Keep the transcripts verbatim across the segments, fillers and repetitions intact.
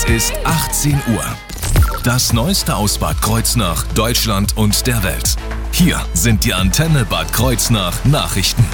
Es ist achtzehn Uhr. Das Neueste aus Bad Kreuznach, Deutschland und der Welt. Hier sind die Antenne Bad Kreuznach Nachrichten.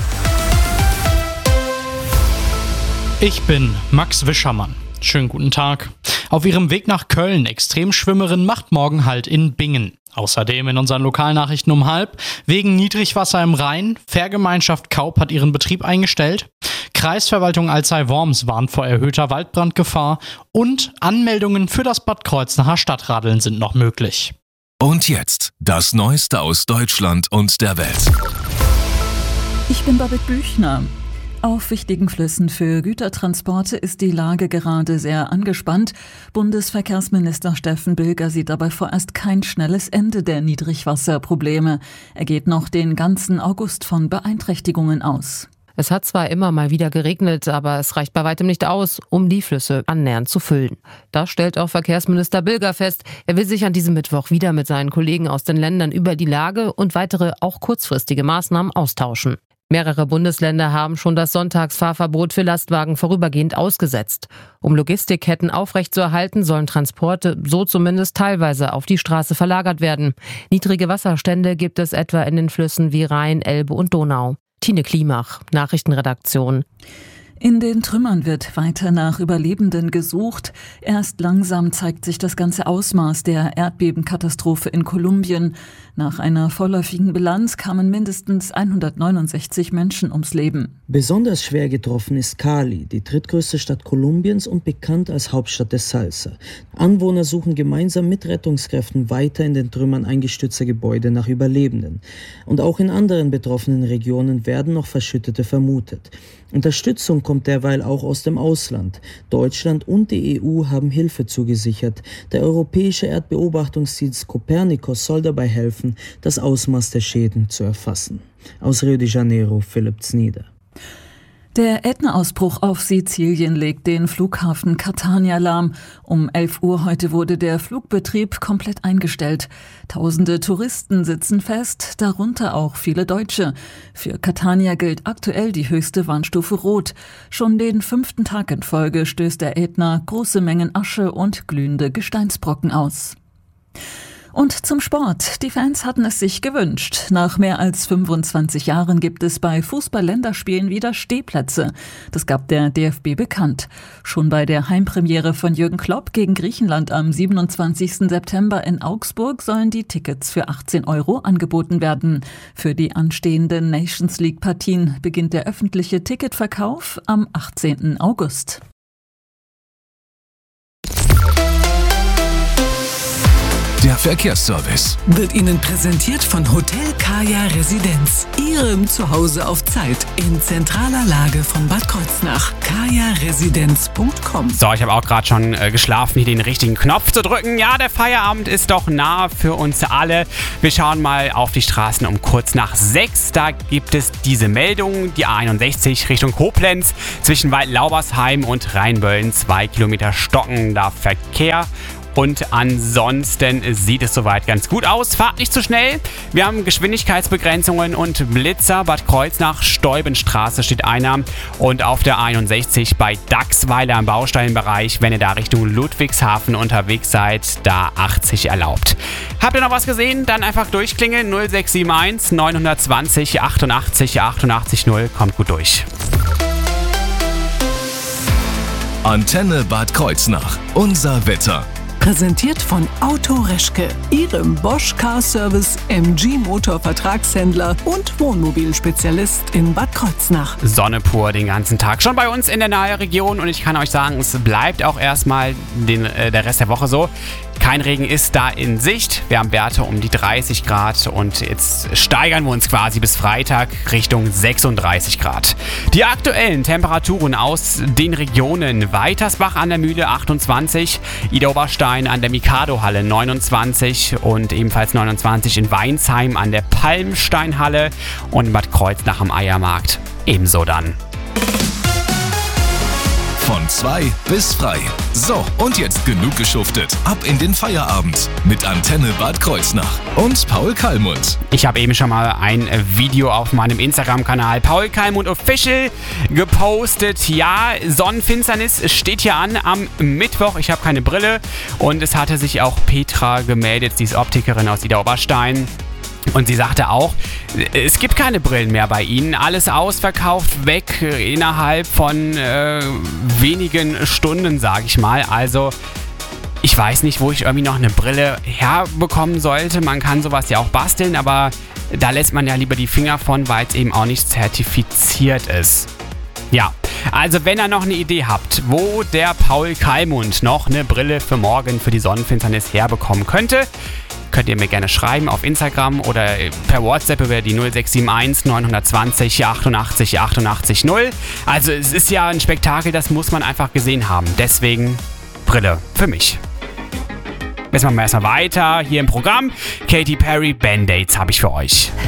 Ich bin Max Wischermann. Schönen guten Tag. Auf ihrem Weg nach Köln, Extremschwimmerin macht morgen Halt in Bingen. Außerdem in unseren Lokalnachrichten um halb, wegen Niedrigwasser im Rhein, Fährgemeinschaft Kaup hat ihren Betrieb eingestellt, Kreisverwaltung Alzey-Worms warnt vor erhöhter Waldbrandgefahr und Anmeldungen für das Bad Kreuznacher Stadtradeln sind noch möglich. Und jetzt das Neueste aus Deutschland und der Welt. Ich bin Babette Büchner. Auf wichtigen Flüssen für Gütertransporte ist die Lage gerade sehr angespannt. Bundesverkehrsminister Steffen Bilger sieht dabei vorerst kein schnelles Ende der Niedrigwasserprobleme. Er geht noch den ganzen August von Beeinträchtigungen aus. Es hat zwar immer mal wieder geregnet, aber es reicht bei weitem nicht aus, um die Flüsse annähernd zu füllen. Das stellt auch Verkehrsminister Bilger fest. Er will sich an diesem Mittwoch wieder mit seinen Kollegen aus den Ländern über die Lage und weitere, auch kurzfristige Maßnahmen austauschen. Mehrere Bundesländer haben schon das Sonntagsfahrverbot für Lastwagen vorübergehend ausgesetzt. Um Logistikketten aufrechtzuerhalten, sollen Transporte so zumindest teilweise auf die Straße verlagert werden. Niedrige Wasserstände gibt es etwa in den Flüssen wie Rhein, Elbe und Donau. Tine Klimach, Nachrichtenredaktion. In den Trümmern wird weiter nach Überlebenden gesucht. Erst langsam zeigt sich das ganze Ausmaß der Erdbebenkatastrophe in Kolumbien. Nach einer vorläufigen Bilanz kamen mindestens hundertneunundsechzig Menschen ums Leben. Besonders schwer getroffen ist Cali, die drittgrößte Stadt Kolumbiens und bekannt als Hauptstadt des Salsa. Anwohner suchen gemeinsam mit Rettungskräften weiter in den Trümmern eingestürzter Gebäude nach Überlebenden. Und auch in anderen betroffenen Regionen werden noch Verschüttete vermutet. Unterstützung kommt derweil auch aus dem Ausland. Deutschland und die E U haben Hilfe zugesichert. Der europäische Erdbeobachtungsdienst Copernicus soll dabei helfen, das Ausmaß der Schäden zu erfassen. Aus Rio de Janeiro, Philipp Znieder. Der Ätna-Ausbruch auf Sizilien legt den Flughafen Catania lahm. Um elf Uhr heute wurde der Flugbetrieb komplett eingestellt. Tausende Touristen sitzen fest, darunter auch viele Deutsche. Für Catania gilt aktuell die höchste Warnstufe Rot. Schon den fünften Tag in Folge stößt der Ätna große Mengen Asche und glühende Gesteinsbrocken aus. Und zum Sport. Die Fans hatten es sich gewünscht. Nach mehr als fünfundzwanzig Jahren gibt es bei Fußball-Länderspielen wieder Stehplätze. Das gab der D F B bekannt. Schon bei der Heimpremiere von Jürgen Klopp gegen Griechenland am siebenundzwanzigsten September in Augsburg sollen die Tickets für achtzehn Euro angeboten werden. Für die anstehenden Nations League-Partien beginnt der öffentliche Ticketverkauf am achtzehnten August. Der Verkehrsservice wird Ihnen präsentiert von Hotel Kaya Residenz, Ihrem Zuhause auf Zeit in zentraler Lage von Bad Kreuznach. kaya residenz punkt com. So, ich habe auch gerade schon äh, geschlafen, hier den richtigen Knopf zu drücken. Ja, der Feierabend ist doch nah für uns alle. Wir schauen mal auf die Straßen um kurz nach sechs. Da gibt es diese Meldung, die A einundsechzig Richtung Koblenz zwischen Waldlaubersheim und Rheinböllen. Zwei Kilometer stockender Verkehr. Und ansonsten sieht es soweit ganz gut aus. Fahrt nicht zu schnell. Wir haben Geschwindigkeitsbegrenzungen und Blitzer. Bad Kreuznach, Steubenstraße steht einer. Und auf der A einundsechzig bei Dachsweiler im Bausteinbereich, wenn ihr da Richtung Ludwigshafen unterwegs seid, da achtzig erlaubt. Habt ihr noch was gesehen? Dann einfach durchklingeln. null sechs sieben eins neun zwei null achtundachtzig achtundachtzig null. Kommt gut durch. Antenne Bad Kreuznach. Unser Wetter. Präsentiert von Auto Reschke, Ihrem Bosch Car Service M G Motor Vertragshändler und Wohnmobilspezialist in Bad Kreuznach. Sonne pur den ganzen Tag. Schon bei uns in der Nahregion und ich kann euch sagen, es bleibt auch erstmal den, äh, der Rest der Woche so. Kein Regen ist da in Sicht. Wir haben Werte um die dreißig Grad und jetzt steigern wir uns quasi bis Freitag Richtung sechsunddreißig Grad. Die aktuellen Temperaturen aus den Regionen: Weitersbach an der Mühle achtundzwanzig, Idar-Oberstein an der Mikado-Halle neunundzwanzig und ebenfalls neunundzwanzig in Weinsheim an der Palmsteinhalle und in Bad Kreuznach am Eiermarkt ebenso dann. Von Von zwei bis frei. So, und jetzt genug geschuftet. Ab in den Feierabend mit Antenne Bad Kreuznach und Paul Kallmund. Ich habe eben schon mal ein Video auf meinem Instagram-Kanal Paul Kallmund Official gepostet. Ja, Sonnenfinsternis steht hier an am Mittwoch. Ich habe keine Brille und es hatte sich auch Petra gemeldet, sie ist Optikerin aus Idar-Oberstein. Und sie sagte auch, es gibt keine Brillen mehr bei ihnen. Alles ausverkauft, weg innerhalb von äh, wenigen Stunden, sage ich mal. Also ich weiß nicht, wo ich irgendwie noch eine Brille herbekommen sollte. Man kann sowas ja auch basteln, aber da lässt man ja lieber die Finger von, weil es eben auch nicht zertifiziert ist. Ja, also wenn ihr noch eine Idee habt, wo der Paul Kallmund noch eine Brille für morgen für die Sonnenfinsternis herbekommen könnte, könnt ihr mir gerne schreiben auf Instagram oder per WhatsApp über die null sechs sieben eins neun zwei null achtundachtzig achtundachtzig null. Also es ist ja ein Spektakel, das muss man einfach gesehen haben. Deswegen Brille für mich. Jetzt machen wir erstmal weiter hier im Programm. Katy Perry, Band-Aids habe ich für euch.